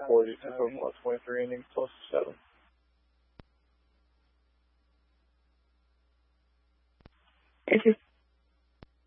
40 to total of 23 innings, plus 7. Thank you.